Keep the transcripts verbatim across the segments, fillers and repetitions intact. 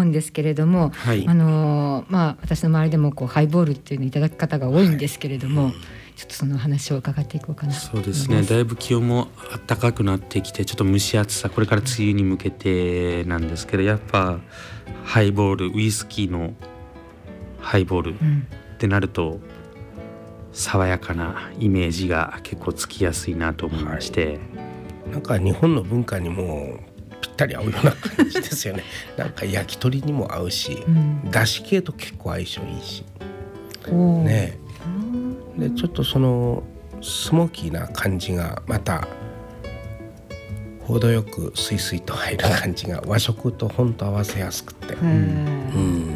うんですけれども、 はい、 あのまあ、私の周りでもこうハイボールっていうのをいただく方が多いんですけれども、はい、ちょっとその話を伺っていこうかな。 そうですね、だいぶ気温も暖かくなってきて、ちょっと蒸し暑さ、これから梅雨に向けてなんですけど、やっぱハイボール、ウイスキーのハイボールってなると、うん、爽やかなイメージが結構つきやすいなと思いまして、はい、 なんか日本の文化にもぴったり合うような感じですよねなんか焼き鳥にも合うし、うん、だし系と結構相性いいしね。でちょっとそのスモーキーな感じがまた程よくスイスイと入る感じが和食と本当合わせやすくて、うん、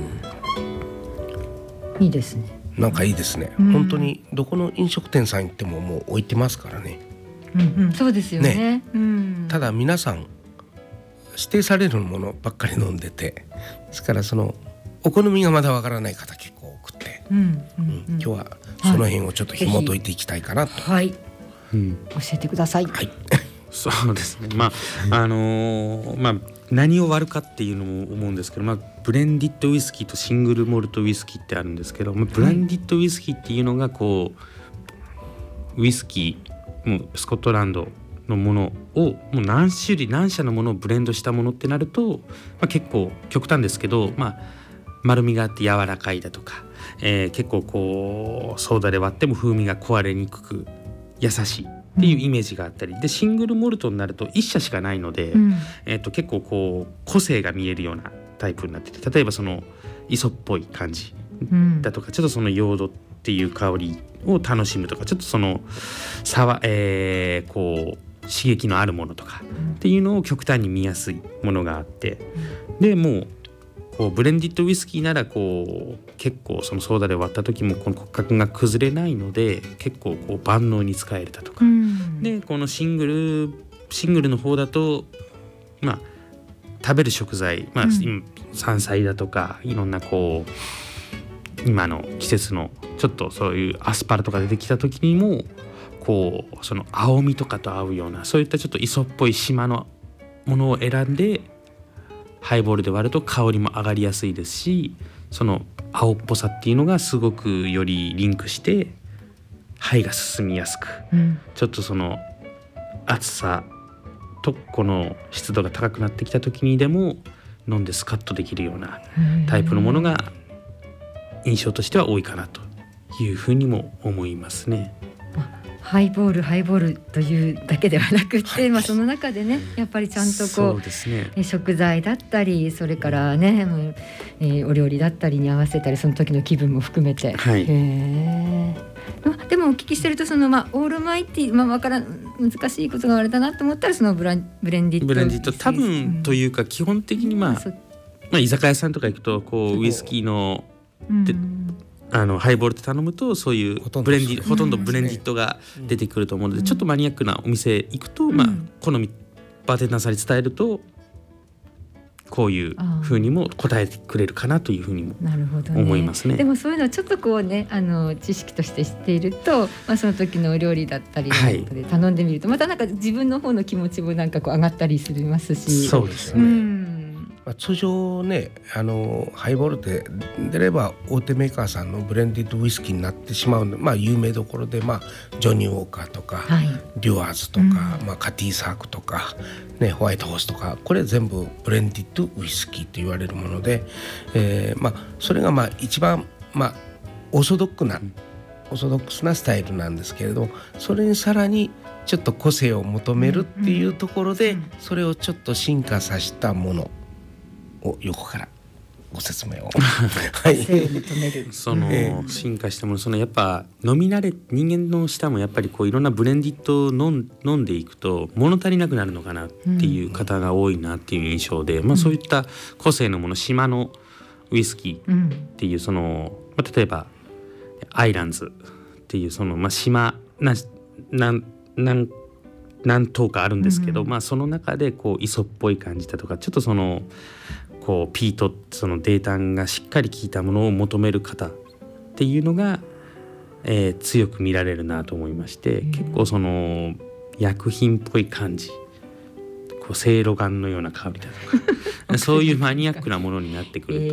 いいですね。 なんかいいですね、うん、本当にどこの飲食店さん行ってももう置いてますからね、 うんうん、そうですよ ね, ね、 うん、 ただ皆さん指定されるものばっかり飲んでて、ですからそのお好みがまだわからない方結構多くて、うんうんうん、今日はその辺をちょっと紐解いていきたいかなと、 はい、うん、教えてください。 はいそうですね、まああのーまあ、何を割るかっていうのも思うんですけど、まあ、ブレンディッドウイスキーとシングルモルトウイスキーってあるんですけど、まあ、ブレンディッドウイスキーっていうのがこうウイスキーもうスコットランドのものをもう何種類何社のものをブレンドしたものってなると、まあ、結構極端ですけど、まあ、丸みがあって柔らかいだとか、えー、結構こうソーダで割っても風味が壊れにくく優しいっていうイメージがあったり、でシングルモルトになるといっ社しかないので、うん、えー、と結構こう個性が見えるようなタイプになってて、例えばその磯っぽい感じだとか、うん、ちょっとそのヨードっていう香りを楽しむとか、ちょっとそのさわ、えー、こう刺激のあるものとかっていうのを極端に見やすいものがあって、でもうこうブレンディッドウイスキーならこう結構そのソーダで割った時もこの骨格が崩れないので結構こう万能に使えるだとか、うん、でこのシングルシングルの方だとまあ食べる食材、まあ、うん、山菜だとかいろんなこう今の季節のちょっとそういうアスパラとか出てきた時にもこうその青みとかと合うようなそういったちょっと磯っぽい島のものを選んでハイボールで割ると香りも上がりやすいですし、その青っぽさっていうのがすごくよりリンクして肺が進みやすく、うん、ちょっとその暑さとこの湿度が高くなってきた時にでも飲んでスカッとできるようなタイプのものが印象としては多いかなというふうにも思いますね。 ハイボールハイボールというだけではなくて、はい、まあ、その中でねやっぱりちゃんとこう、 そうですね、 食材だったりそれからね、うん、えー、お料理だったりに合わせたりその時の気分も含めて、 はい、 へまあ、でもお聞きしてるとその、まあ、オールマイティ、まあ、わからん難しいことがあれだなと思ったらそのブランブレンディットブレンディット多分というか基本的に、まあうんまあ、居酒屋さんとか行くとこうウイスキーの、うん、あのハイボールって頼むとそういうブレンディほとんどブレンディットが出てくると思うので、うん、ちょっとマニアックなお店行くと、うん、まあ、好みバーテンダーさんに伝えるとこういう風にも答えてくれるかなというふうにも思いますね。 でもそういうのをちょっとこうねあの知識として知っていると、まあ、その時のお料理だったりで頼んでみると、はい、またなんか自分の方の気持ちもなんかこう上がったりしますし。 そうですよね、うん、まあ、通常ねあのハイボールで出れば大手メーカーさんのブレンディッドウイスキーになってしまうので、まあ、有名どころで、まあ、ジョニー・ウォーカーとか、はい、デュアーズとか、うん、まあ、カティーサークとか、ね、ホワイトホースとかこれ全部ブレンディッドウイスキーと言われるもので、えーまあ、それがまあ一番、まあ、オーソドックな、うん、オーソドックスなスタイルなんですけれど、それにさらにちょっと個性を求めるっていうところで、うんうん、それをちょっと進化させたものを横からご説明をはい、 その進化したもの、そのやっぱ飲み慣れ人間の舌もやっぱりこういろんなブレンディットを飲ん、飲んでいくと物足りなくなるのかなっていう方が多いなっていう印象で、うん、まあ、そういった個性のもの島のウイスキーっていうその、まあ、例えばアイランズっていうその、まあ、島ななんなん何島かあるんですけど、うん、まあ、その中でこう磯っぽい感じだとかちょっとそのこうピートその泥炭がしっかり効いたものを求める方っていうのが、えー、強く見られるなと思いまして、うん、結構その薬品っぽい感じこうせいろがんのような香りだとかそういうマニアックなものになってくると、